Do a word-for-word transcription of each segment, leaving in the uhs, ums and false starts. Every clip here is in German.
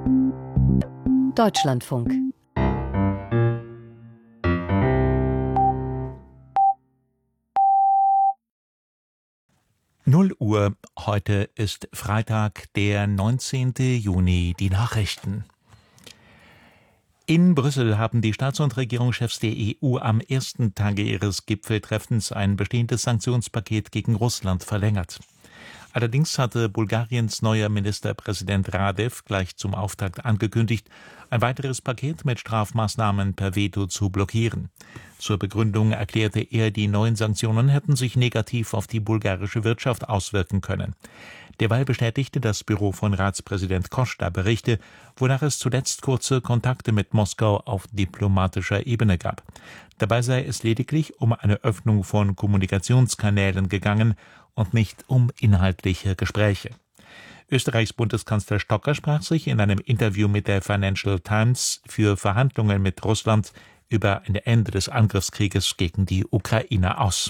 Deutschlandfunk. null Uhr, heute ist Freitag, der neunzehnte Juni, die Nachrichten. In Brüssel haben die Staats- und Regierungschefs der E U am ersten Tage ihres Gipfeltreffens ein bestehendes Sanktionspaket gegen Russland verlängert. Allerdings hatte Bulgariens neuer Ministerpräsident Radev gleich zum Auftakt angekündigt, ein weiteres Paket mit Strafmaßnahmen per Veto zu blockieren. Zur Begründung erklärte er, die neuen Sanktionen hätten sich negativ auf die bulgarische Wirtschaft auswirken können. Derweil bestätigte das Büro von Ratspräsident Costa Berichte, wonach es zuletzt kurze Kontakte mit Moskau auf diplomatischer Ebene gab. Dabei sei es lediglich um eine Öffnung von Kommunikationskanälen gegangen und nicht um inhaltliche Gespräche. Österreichs Bundeskanzler Stocker sprach sich in einem Interview mit der Financial Times für Verhandlungen mit Russland über ein Ende des Angriffskrieges gegen die Ukraine aus.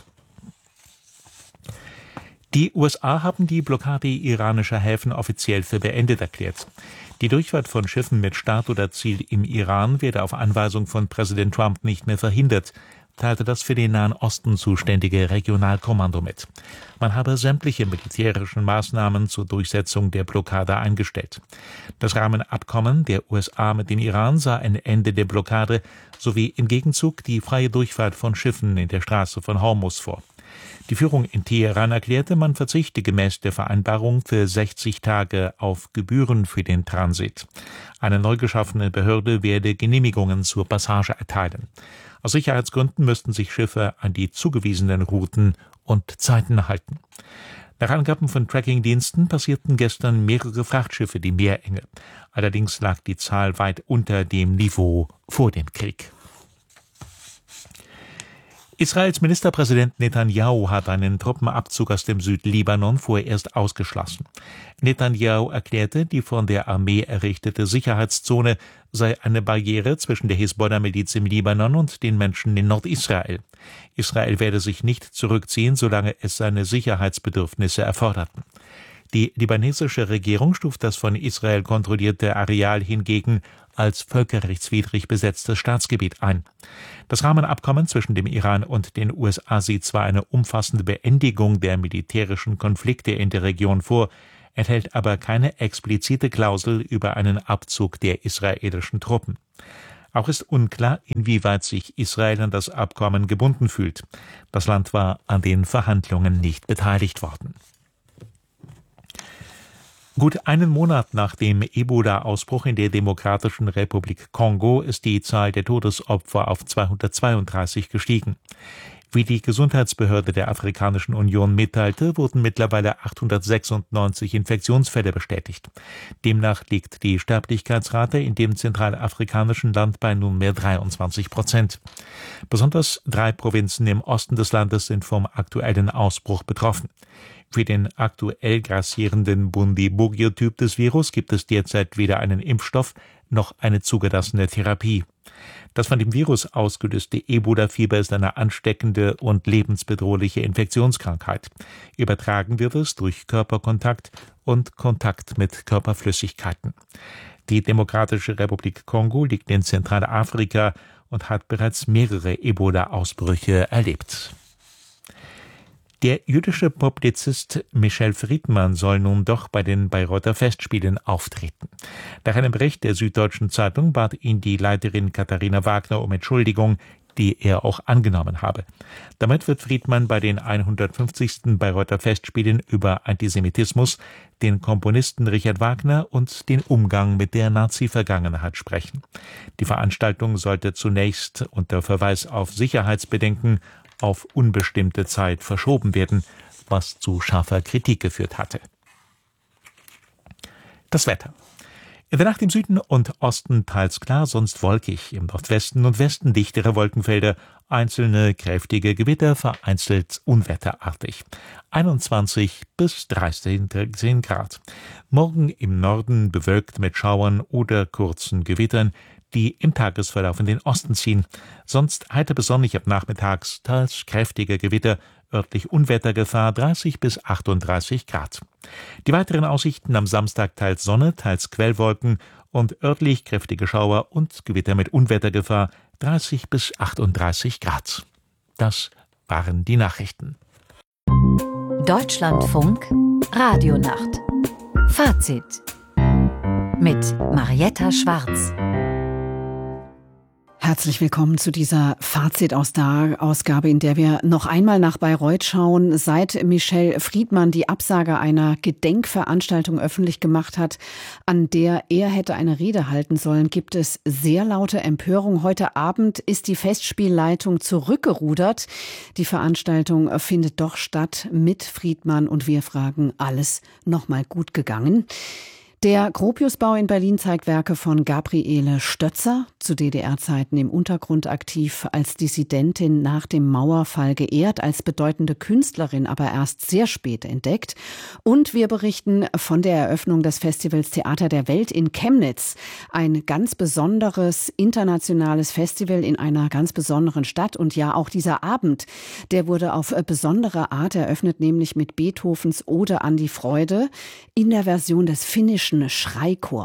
Die U S A haben die Blockade iranischer Häfen offiziell für beendet erklärt. Die Durchfahrt von Schiffen mit Start oder Ziel im Iran werde auf Anweisung von Präsident Trump nicht mehr verhindert, teilte das für den Nahen Osten zuständige Regionalkommando mit. Man habe sämtliche militärischen Maßnahmen zur Durchsetzung der Blockade eingestellt. Das Rahmenabkommen der U S A mit dem Iran sah ein Ende der Blockade sowie im Gegenzug die freie Durchfahrt von Schiffen in der Straße von Hormuz vor. Die Führung in Teheran erklärte, man verzichte gemäß der Vereinbarung für sechzig Tage auf Gebühren für den Transit. Eine neu geschaffene Behörde werde Genehmigungen zur Passage erteilen. Aus Sicherheitsgründen müssten sich Schiffe an die zugewiesenen Routen und Zeiten halten. Nach Angaben von Trackingdiensten passierten gestern mehrere Frachtschiffe die Meerenge. Allerdings lag die Zahl weit unter dem Niveau vor dem Krieg. Israels Ministerpräsident Netanyahu hat einen Truppenabzug aus dem Südlibanon vorerst ausgeschlossen. Netanyahu erklärte, die von der Armee errichtete Sicherheitszone sei eine Barriere zwischen der Hisbollah-Miliz im Libanon und den Menschen in Nordisrael. Israel werde sich nicht zurückziehen, solange es seine Sicherheitsbedürfnisse erforderten. Die libanesische Regierung stuft das von Israel kontrollierte Areal hingegen als völkerrechtswidrig besetztes Staatsgebiet ein. Das Rahmenabkommen zwischen dem Iran und den U S A sieht zwar eine umfassende Beendigung der militärischen Konflikte in der Region vor, enthält aber keine explizite Klausel über einen Abzug der israelischen Truppen. Auch ist unklar, inwieweit sich Israel an das Abkommen gebunden fühlt. Das Land war an den Verhandlungen nicht beteiligt worden. Gut einen Monat nach dem Ebola-Ausbruch in der Demokratischen Republik Kongo ist die Zahl der Todesopfer auf zweihundertzweiunddreißig gestiegen. Wie die Gesundheitsbehörde der Afrikanischen Union mitteilte, wurden mittlerweile achthundertsechsundneunzig Infektionsfälle bestätigt. Demnach liegt die Sterblichkeitsrate in dem zentralafrikanischen Land bei nunmehr dreiundzwanzig Prozent. Besonders drei Provinzen im Osten des Landes sind vom aktuellen Ausbruch betroffen. Für den aktuell grassierenden Bundibugyo-Typ des Virus gibt es derzeit weder einen Impfstoff noch eine zugelassene Therapie. Das von dem Virus ausgelöste Ebola-Fieber ist eine ansteckende und lebensbedrohliche Infektionskrankheit. Übertragen wird es durch Körperkontakt und Kontakt mit Körperflüssigkeiten. Die Demokratische Republik Kongo liegt in Zentralafrika und hat bereits mehrere Ebola-Ausbrüche erlebt. Der jüdische Publizist Michel Friedmann soll nun doch bei den Bayreuther Festspielen auftreten. Nach einem Bericht der Süddeutschen Zeitung bat ihn die Leiterin Katharina Wagner um Entschuldigung, die er auch angenommen habe. Damit wird Friedmann bei den hundertfünfzigsten Bayreuther Festspielen über Antisemitismus, den Komponisten Richard Wagner und den Umgang mit der Nazi-Vergangenheit sprechen. Die Veranstaltung sollte zunächst unter Verweis auf Sicherheitsbedenken auf unbestimmte Zeit verschoben werden, was zu scharfer Kritik geführt hatte. Das Wetter. In der Nacht im Süden und Osten teils klar, sonst wolkig. Im Nordwesten und Westen dichtere Wolkenfelder, einzelne kräftige Gewitter, vereinzelt unwetterartig. einundzwanzig bis dreizehn Grad. Morgen im Norden bewölkt mit Schauern oder kurzen Gewittern, die im Tagesverlauf in den Osten ziehen. Sonst heiter bis sonnig ab nachmittags, teils kräftige Gewitter, örtlich Unwettergefahr dreißig bis achtunddreißig Grad. Die weiteren Aussichten: am Samstag teils Sonne, teils Quellwolken und örtlich kräftige Schauer und Gewitter mit Unwettergefahr dreißig bis achtunddreißig Grad. Das waren die Nachrichten. Deutschlandfunk Radionacht. Fazit mit Marietta Schwarz. Herzlich willkommen zu dieser Fazit-Ausgabe, in der wir noch einmal nach Bayreuth schauen. Seit Michel Friedmann die Absage einer Gedenkveranstaltung öffentlich gemacht hat, an der er hätte eine Rede halten sollen, gibt es sehr laute Empörung. Heute Abend ist die Festspielleitung zurückgerudert. Die Veranstaltung findet doch statt mit Friedmann und wir fragen, alles nochmal gut gegangen? Der Gropiusbau in Berlin zeigt Werke von Gabriele Stötzer, zu D D R-Zeiten im Untergrund aktiv, als Dissidentin nach dem Mauerfall geehrt, als bedeutende Künstlerin aber erst sehr spät entdeckt. Und wir berichten von der Eröffnung des Festivals Theater der Welt in Chemnitz. Ein ganz besonderes internationales Festival in einer ganz besonderen Stadt. Und ja, auch dieser Abend, der wurde auf besondere Art eröffnet, nämlich mit Beethovens Ode an die Freude in der Version des finnischen Schreichor.